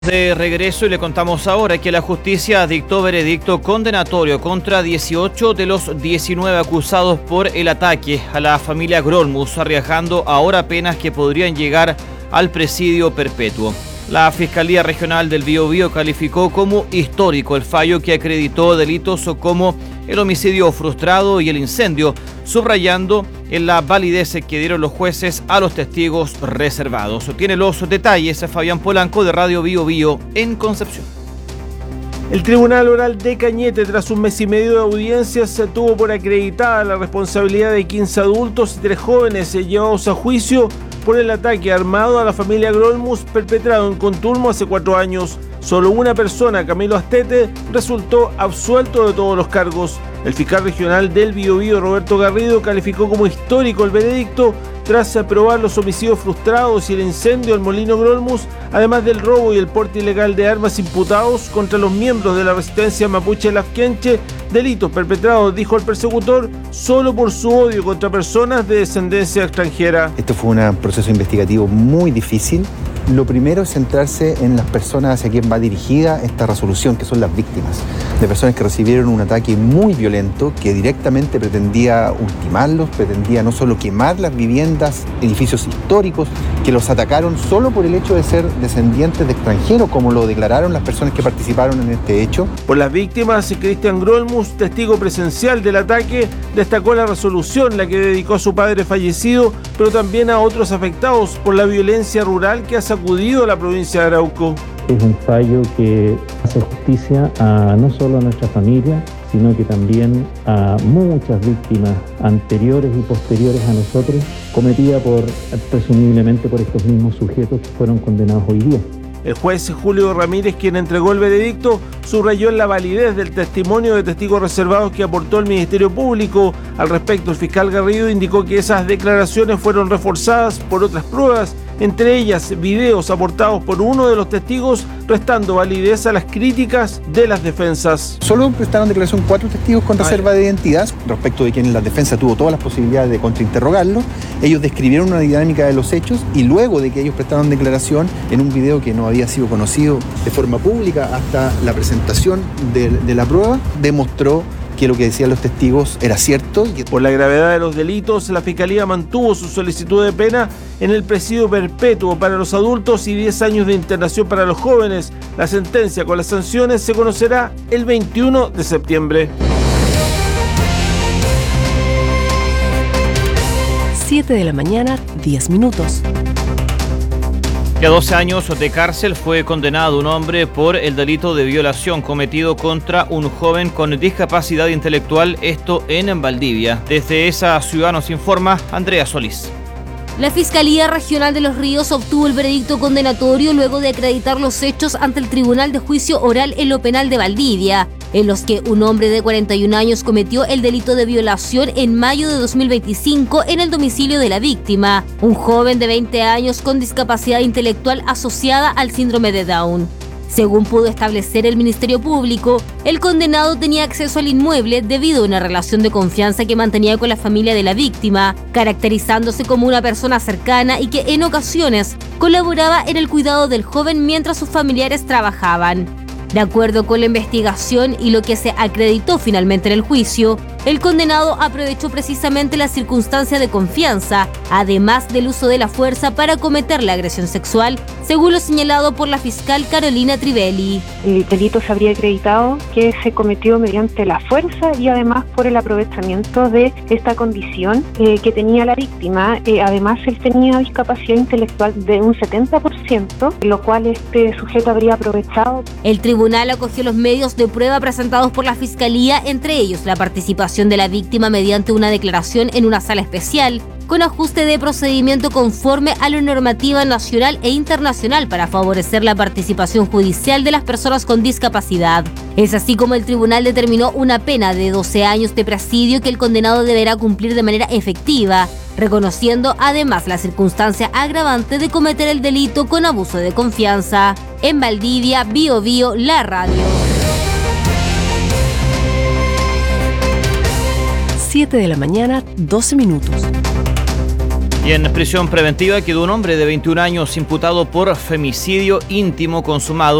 De regreso y le contamos ahora que la justicia dictó veredicto condenatorio contra 18 de los 19 acusados por el ataque a la familia Grolmus, arriesgando ahora penas que podrían llegar al presidio perpetuo. La Fiscalía Regional del Biobío calificó como histórico el fallo que acreditó delitos como el homicidio frustrado y el incendio, subrayando en la validez que dieron los jueces a los testigos reservados. Tiene los detalles Fabián Polanco de Radio Biobío en Concepción. El Tribunal Oral de Cañete, tras un mes y medio de audiencias, tuvo por acreditada la responsabilidad de 15 adultos y 3 jóvenes llevados a juicio por el ataque armado a la familia Grolmus perpetrado en Conturmo hace 4 años. Solo una persona, Camilo Astete, resultó absuelto de todos los cargos. El fiscal regional del Biobío, Roberto Garrido, calificó como histórico el veredicto tras aprobar los homicidios frustrados y el incendio al molino Grolmus, además del robo y el porte ilegal de armas imputados contra los miembros de la resistencia mapuche Lafkenche, delitos perpetrados, dijo el persecutor, solo por su odio contra personas de descendencia extranjera. Esto fue un proceso investigativo muy difícil. Lo primero es centrarse en las personas hacia quien va dirigida esta resolución, que son las víctimas, de personas que recibieron un ataque muy violento que directamente pretendía ultimarlos, pretendía no solo quemar las viviendas, edificios históricos, que los atacaron solo por el hecho de ser descendientes de extranjeros, como lo declararon las personas que participaron en este hecho. Por las víctimas, Cristian Grolmus, testigo presencial del ataque, destacó la resolución, la que dedicó a su padre fallecido, pero también a otros afectados por la violencia rural que ha sacudido a la provincia de Arauco. Es un fallo que hace justicia no solo a nuestra familia, sino que también a muchas víctimas anteriores y posteriores a nosotros, cometida presumiblemente por estos mismos sujetos que fueron condenados hoy día. El juez Julio Ramírez, quien entregó el veredicto, subrayó la validez del testimonio de testigos reservados que aportó el Ministerio Público. Al respecto, el fiscal Garrido indicó que esas declaraciones fueron reforzadas por otras pruebas, entre ellas videos aportados por uno de los testigos, restando validez a las críticas de las defensas. Solo prestaron declaración 4 testigos con reserva de identidad, respecto de quienes la defensa tuvo todas las posibilidades de contrainterrogarlo. Ellos describieron una dinámica de los hechos y luego de que ellos prestaron declaración en un video que no había sido conocido de forma pública hasta la presentación de la prueba, demostró que lo que decían los testigos era cierto. Por la gravedad de los delitos, la Fiscalía mantuvo su solicitud de pena en el presidio perpetuo para los adultos y 10 años de internación para los jóvenes. La sentencia con las sanciones se conocerá el 21 de septiembre. 7 de la mañana, 10 minutos. A 12 años de cárcel fue condenado un hombre por el delito de violación cometido contra un joven con discapacidad intelectual, esto en Valdivia. Desde esa ciudad nos informa Andrea Solís. La Fiscalía Regional de Los Ríos obtuvo el veredicto condenatorio luego de acreditar los hechos ante el Tribunal de Juicio Oral en lo Penal de Valdivia, en los que un hombre de 41 años cometió el delito de violación en mayo de 2025 en el domicilio de la víctima, un joven de 20 años con discapacidad intelectual asociada al síndrome de Down. Según pudo establecer el Ministerio Público, el condenado tenía acceso al inmueble debido a una relación de confianza que mantenía con la familia de la víctima, caracterizándose como una persona cercana y que en ocasiones colaboraba en el cuidado del joven mientras sus familiares trabajaban. De acuerdo con la investigación y lo que se acreditó finalmente en el juicio, el condenado aprovechó precisamente la circunstancia de confianza, además del uso de la fuerza para cometer la agresión sexual, según lo señalado por la fiscal Carolina Trivelli. El delito se habría acreditado que se cometió mediante la fuerza y además por el aprovechamiento de esta condición que tenía la víctima. Además, él tenía discapacidad intelectual de un 70%, lo cual este sujeto habría aprovechado. El tribunal acogió los medios de prueba presentados por la Fiscalía, entre ellos la participación de la víctima mediante una declaración en una sala especial, con ajuste de procedimiento conforme a la normativa nacional e internacional para favorecer la participación judicial de las personas con discapacidad. Es así como el tribunal determinó una pena de 12 años de presidio que el condenado deberá cumplir de manera efectiva, reconociendo además la circunstancia agravante de cometer el delito con abuso de confianza. En Valdivia, Biobío, la radio. 7 de la mañana, 12 minutos. Y en prisión preventiva quedó un hombre de 21 años imputado por femicidio íntimo consumado